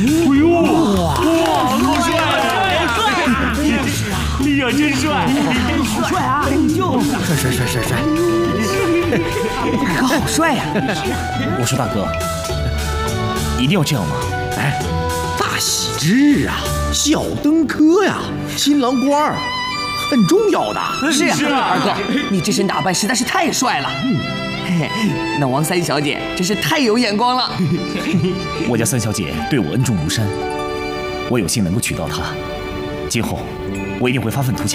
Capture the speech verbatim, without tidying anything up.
哎呦，哇，好帅啊！好帅！就是啊！哎呀，真帅！ 好帅啊！就是帅帅帅帅帅！ 大哥好帅呀！ 我说大哥，一定要这样吗？ 哎，大喜之日啊，小登科呀，新郎官儿很重要的。 是呀，二哥，你这身打扮实在是太帅了。嘿嘿，那王三小姐真是太有眼光了。 我家三小姐对我恩重如山，我有幸能够娶到她，今后我一定会发愤图强。